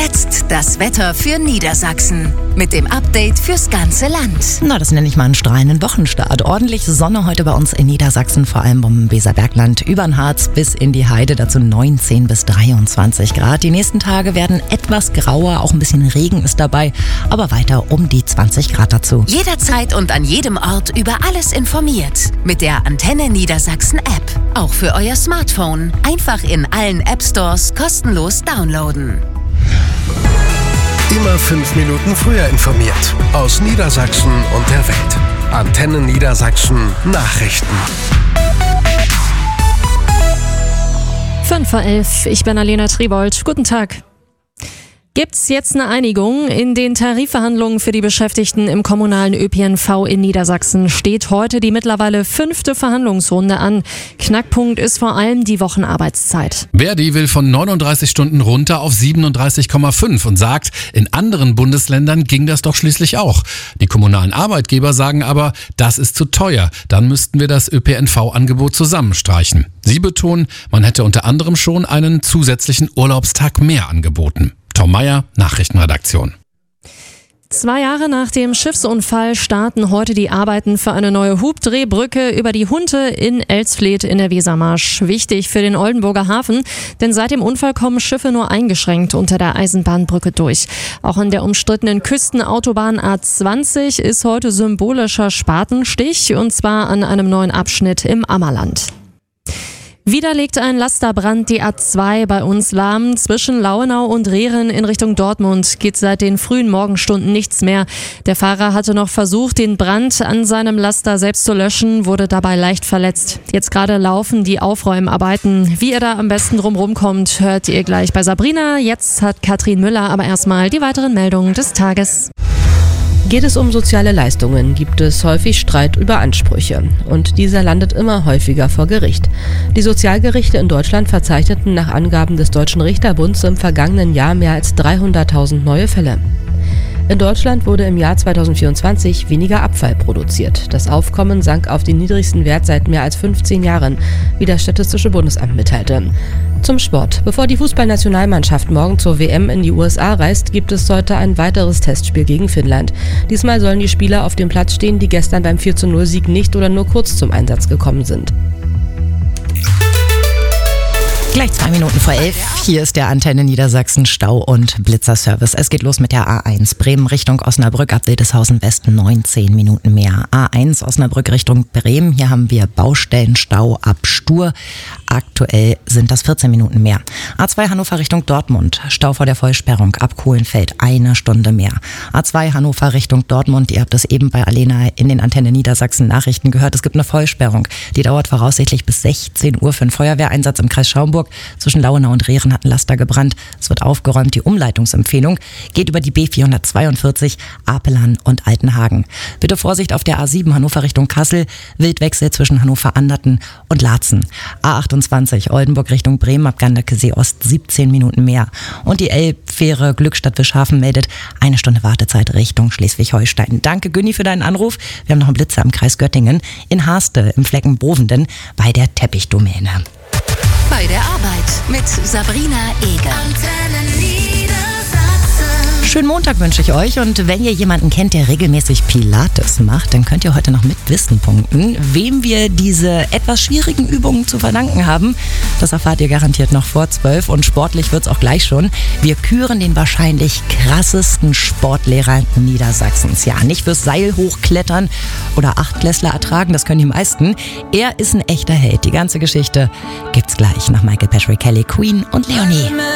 Jetzt das Wetter für Niedersachsen. Mit dem Update fürs ganze Land. Na, das nenne ich mal einen strahlenden Wochenstart. Ordentlich Sonne heute bei uns in Niedersachsen, vor allem um Weserbergland, über den Harz bis in die Heide, dazu 19 bis 23 Grad. Die nächsten Tage werden etwas grauer, auch ein bisschen Regen ist dabei, aber weiter um die 20 Grad dazu. Jederzeit und an jedem Ort über alles informiert. Mit der Antenne Niedersachsen App. Auch für euer Smartphone. Einfach in allen App Stores kostenlos downloaden. Immer 5 Minuten früher informiert. Aus Niedersachsen und der Welt. Antenne Niedersachsen Nachrichten. 5:11 Uhr, ich bin Alena Tribold. Guten Tag. Gibt's jetzt eine Einigung? In den Tarifverhandlungen für die Beschäftigten im kommunalen ÖPNV in Niedersachsen steht heute die mittlerweile 5. Verhandlungsrunde an. Knackpunkt ist vor allem die Wochenarbeitszeit. Verdi will von 39 Stunden runter auf 37,5 und sagt, in anderen Bundesländern ging das doch schließlich auch. Die kommunalen Arbeitgeber sagen aber, das ist zu teuer. Dann müssten wir das ÖPNV-Angebot zusammenstreichen. Sie betonen, man hätte unter anderem schon einen zusätzlichen Urlaubstag mehr angeboten. Tom Meyer, Nachrichtenredaktion. 2 Jahre nach dem Schiffsunfall starten heute die Arbeiten für eine neue Hubdrehbrücke über die Hunte in Elsfleth in der Wesermarsch. Wichtig für den Oldenburger Hafen, denn seit dem Unfall kommen Schiffe nur eingeschränkt unter der Eisenbahnbrücke durch. Auch an der umstrittenen Küstenautobahn A20 ist heute symbolischer Spatenstich, und zwar an einem neuen Abschnitt im Ammerland. Wieder legt ein Lasterbrand die A2 bei uns lahm. Zwischen Lauenau und Rehren in Richtung Dortmund geht seit den frühen Morgenstunden nichts mehr. Der Fahrer hatte noch versucht, den Brand an seinem Laster selbst zu löschen, wurde dabei leicht verletzt. Jetzt gerade laufen die Aufräumarbeiten. Wie ihr da am besten drumherum kommt, hört ihr gleich bei Sabrina. Jetzt hat Katrin Müller aber erstmal die weiteren Meldungen des Tages. Geht es um soziale Leistungen, gibt es häufig Streit über Ansprüche. Und dieser landet immer häufiger vor Gericht. Die Sozialgerichte in Deutschland verzeichneten nach Angaben des Deutschen Richterbunds im vergangenen Jahr mehr als 300.000 neue Fälle. In Deutschland wurde im Jahr 2024 weniger Abfall produziert. Das Aufkommen sank auf den niedrigsten Wert seit mehr als 15 Jahren, wie das Statistische Bundesamt mitteilte. Zum Sport. Bevor die Fußballnationalmannschaft morgen zur WM in die USA reist, gibt es heute ein weiteres Testspiel gegen Finnland. Diesmal sollen die Spieler auf dem Platz stehen, die gestern beim 4:0-Sieg nicht oder nur kurz zum Einsatz gekommen sind. Gleich 2 Minuten vor 11. Hier ist der Antenne Niedersachsen Stau- und Blitzerservice. Es geht los mit der A1 Bremen Richtung Osnabrück ab Wildeshausen West 19 Minuten mehr. A1 Osnabrück Richtung Bremen. Hier haben wir Baustellenstau ab Stur. Aktuell sind das 14 Minuten mehr. A2 Hannover Richtung Dortmund. Stau vor der Vollsperrung ab Kohlenfeld 1 Stunde mehr. A2 Hannover Richtung Dortmund. Ihr habt es eben bei Alena in den Antenne Niedersachsen Nachrichten gehört. Es gibt eine Vollsperrung. Die dauert voraussichtlich bis 16 Uhr für einen Feuerwehreinsatz im Kreis Schaumburg. Zwischen Lauenau und Rehren hat ein Laster gebrannt. Es wird aufgeräumt. Die Umleitungsempfehlung geht über die B442 Apelhahn und Altenhagen. Bitte Vorsicht auf der A7 Hannover Richtung Kassel. Wildwechsel zwischen Hannover-Anderten und Laatzen. A28 Oldenburg Richtung Bremen ab Ganderkesee Ost 17 Minuten mehr. Und die Elbfähre Glückstadt-Wischhafen meldet 1 Stunde Wartezeit Richtung Schleswig-Holstein. Danke Günni für deinen Anruf. Wir haben noch einen Blitzer im Kreis Göttingen. In Haste im Flecken Bovenden bei der Teppichdomäne. Bei der Arbeit mit Sabrina Eger. Schönen Montag wünsche ich euch, und wenn ihr jemanden kennt, der regelmäßig Pilates macht, dann könnt ihr heute noch mit Wissen punkten. Wem wir diese etwas schwierigen Übungen zu verdanken haben, das erfahrt ihr garantiert noch vor 12, und sportlich wird's auch gleich schon. Wir küren den wahrscheinlich krassesten Sportlehrer Niedersachsens. Ja, nicht fürs Seil hochklettern oder 8-Klässler ertragen, das können die meisten. Er ist ein echter Held. Die ganze Geschichte gibt's gleich nach Michael Patrick Kelly, Queen und Leonie.